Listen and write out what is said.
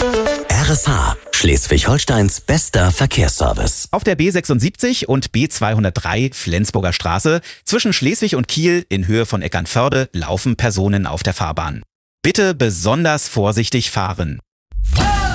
RSH, Schleswig-Holsteins bester Verkehrsservice. Auf der B76 und B203 Flensburger Straße zwischen Schleswig und Kiel in Höhe von Eckernförde laufen Personen auf der Fahrbahn. Bitte besonders vorsichtig fahren.